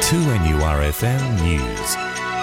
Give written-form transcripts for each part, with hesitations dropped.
2NURFM News.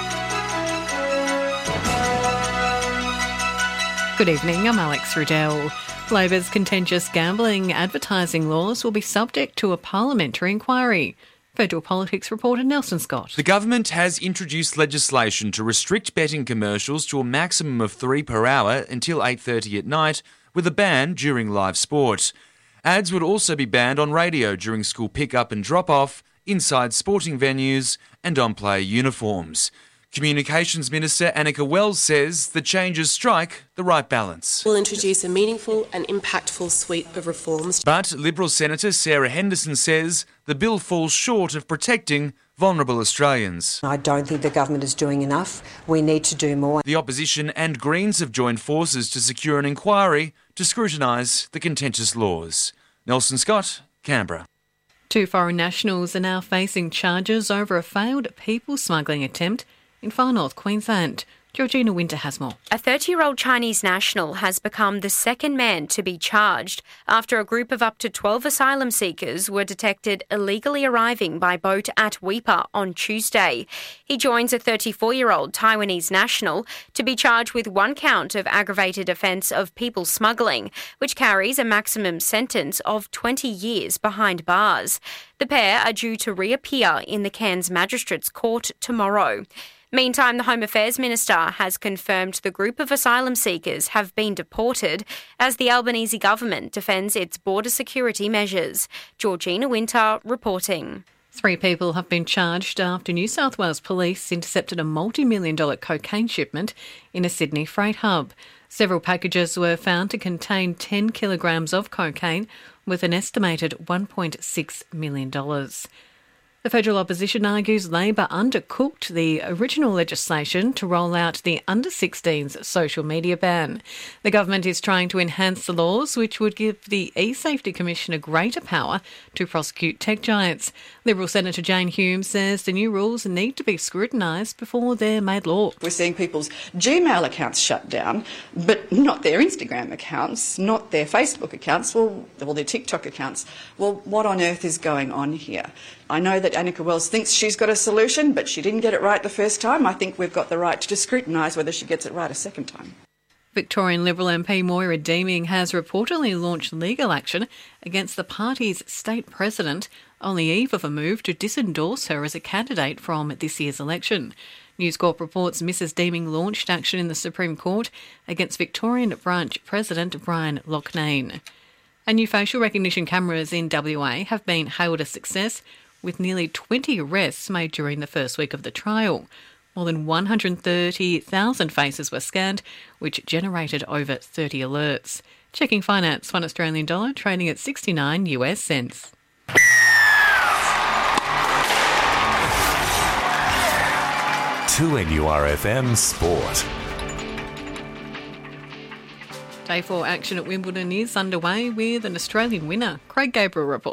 Good evening, I'm Alex Riddell. Labor's contentious gambling advertising laws will be subject to a parliamentary inquiry. Federal Politics reporter Nelson Scott. The government has introduced legislation to restrict betting commercials to a maximum of 3 per hour until 8:30 at night, with a ban during live sport. Ads would also be banned on radio during school pick-up and drop-off, inside sporting venues and on player uniforms. Communications Minister Annika Wells says the changes strike the right balance. We'll introduce a meaningful and impactful suite of reforms. But Liberal Senator Sarah Henderson says the bill falls short of protecting vulnerable Australians. I don't think the government is doing enough. We need to do more. The opposition and Greens have joined forces to secure an inquiry to scrutinise the contentious laws. Nelson Scott, Canberra. 2 foreign nationals are now facing charges over a failed people smuggling attempt in far north Queensland. Georgina Winter has more. A 30-year-old Chinese national has become the second man to be charged after a group of up to 12 asylum seekers were detected illegally arriving by boat at Weipa on Tuesday. He joins a 34-year-old Taiwanese national to be charged with 1 count of aggravated offence of people smuggling, which carries a maximum sentence of 20 years behind bars. The pair are due to reappear in the Cairns Magistrates Court tomorrow. Meantime, the Home Affairs Minister has confirmed the group of asylum seekers have been deported as the Albanese government defends its border security measures. Georgina Winter reporting. 3 people have been charged after New South Wales Police intercepted a multi-million-dollar cocaine shipment in a Sydney freight hub. Several packages were found to contain 10 kilograms of cocaine with an estimated $1.6 million. The federal opposition argues Labor undercooked the original legislation to roll out the under-16s social media ban. The government is trying to enhance the laws, which would give the eSafety Commissioner greater power to prosecute tech giants. Liberal Senator Jane Hume says the new rules need to be scrutinised before they're made law. We're seeing people's Gmail accounts shut down, but not their Instagram accounts, not their Facebook accounts, or their TikTok accounts. Well, what on earth is going on here? I know that Annika Wells thinks she's got a solution, but she didn't get it right the first time. I think we've got the right to scrutinise whether she gets it right a second time. Victorian Liberal MP Moira Deeming has reportedly launched legal action against the party's state president on the eve of a move to disendorse her as a candidate from this year's election. News Corp reports Mrs Deeming launched action in the Supreme Court against Victorian Branch President Brian Loughnane. And new facial recognition cameras in WA have been hailed a success, with nearly 20 arrests made during the first week of the trial. More than 130,000 faces were scanned, which generated over 30 alerts. Checking finance, $1 Australian dollar trading at 69 US cents. To NURFM Sport. Day 4 action at Wimbledon is underway with an Australian winner. Craig Gabriel reports.